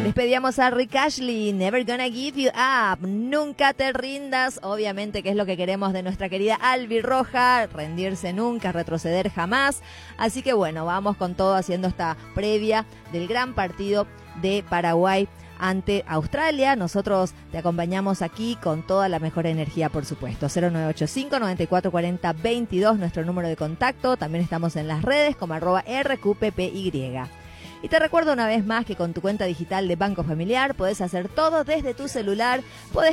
Les pedíamos a Rick Ashley, Never Gonna Give You Up, nunca te rindas, obviamente que es lo que queremos de nuestra querida albirroja, rendirse nunca, retroceder jamás. Así que bueno, vamos con todo haciendo esta previa del gran partido de Paraguay ante Australia. Nosotros te acompañamos aquí con toda la mejor energía, por supuesto. 0985-9440-22, nuestro número de contacto. También estamos en las redes como @RQPPY. Y te recuerdo una vez más que con tu cuenta digital de Banco Familiar podés hacer todo desde tu celular. Podés